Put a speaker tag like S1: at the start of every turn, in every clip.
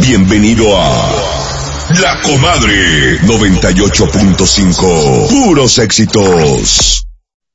S1: Bienvenido a La Comadre 98.5. Puros éxitos.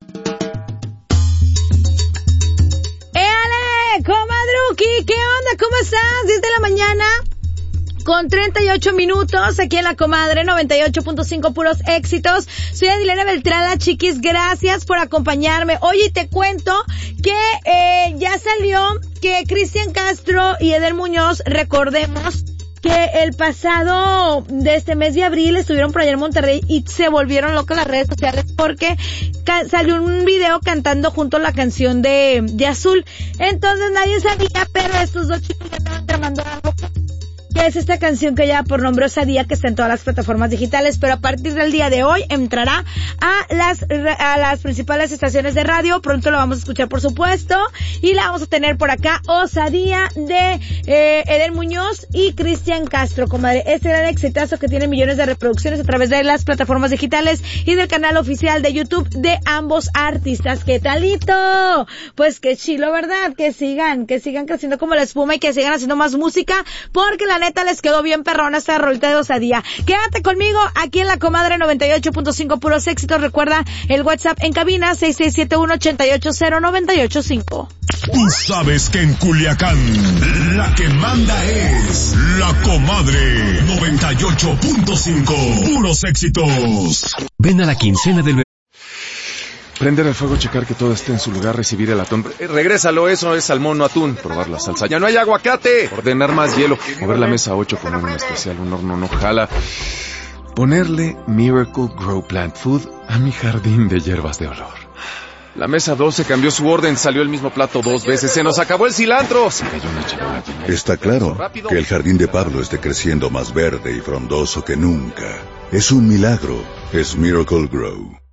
S2: ¡Éale, comadruki! ¿Qué onda? ¿Cómo estás? 10 de la mañana con 38 minutos aquí en La Comadre 98.5 Puros éxitos. Soy Adilena Beltrán, la chiquis. Gracias por acompañarme. Oye, te cuento que ya salió que Cristian Castro y Eder Muñoz, recordemos que el pasado de este mes de abril estuvieron por allá en Monterrey y se volvieron locas las redes sociales porque salió un video cantando junto la canción de Azul. Entonces nadie sabía, pero estos dos chicos ya estaban tramando algo, que es esta canción que lleva por nombre Osadía, que está en todas las plataformas digitales, pero a partir del día de hoy entrará a las principales estaciones de radio. Pronto lo vamos a escuchar, por supuesto, y la vamos a tener por acá, Osadía de Eder Muñoz y Cristian Castro, comadre. Este gran exitazo que tiene millones de reproducciones a través de las plataformas digitales y del canal oficial de YouTube de ambos artistas. ¿Qué talito? Pues qué chilo, ¿verdad? Que sigan creciendo como la espuma y que sigan haciendo más música, porque la neta les quedó bien perrona esta rolita de Osadía. Quédate conmigo aquí en La Comadre 98.5 Puros éxitos. Recuerda el WhatsApp en cabina 6671-880-985.
S1: Tú sabes que en Culiacán la que manda es La Comadre 98.5 Puros éxitos.
S3: Ven a la quincena del...
S4: Prender el fuego, checar que todo esté en su lugar, recibir el atún. Regrésalo, eso es salmón, no atún. Probar la salsa. ¡Ya no hay aguacate! Ordenar más hielo. Mover la mesa 8 con un especial, un horno no jala. Ponerle Miracle Grow Plant Food a mi jardín de hierbas de olor. La mesa 12 cambió su orden, salió el mismo plato 2 veces. ¡Se nos acabó el cilantro! Se cayó una charola llena.
S5: Está claro que el jardín de Pablo esté creciendo más verde y frondoso que nunca. Es un milagro. Es Miracle Grow.